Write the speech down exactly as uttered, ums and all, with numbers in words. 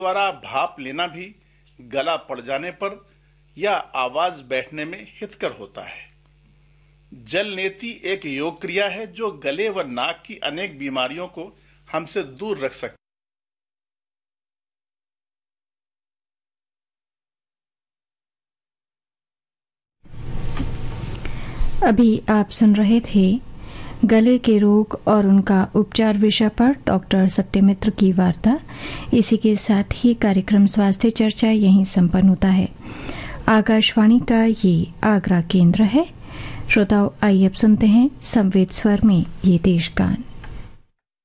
द्वारा भाप लेना भी गला पड़ जाने पर या आवाज बैठने में हितकर होता है। जल नेति एक योग क्रिया है जो गले व नाक की अनेक बीमारियों को हमसे दूर रख सकती है। अभी आप सुन रहे थे गले के रोग और उनका उपचार विषय पर डॉक्टर सत्यमित्र की वार्ता। इसी के साथ ही कार्यक्रम स्वास्थ्य चर्चा यहीं संपन्न होता है। आकाशवाणी का ये आगरा केंद्र है। श्रोताओं, आइए अब सुनते हैं संवेद स्वर में ये देश गान।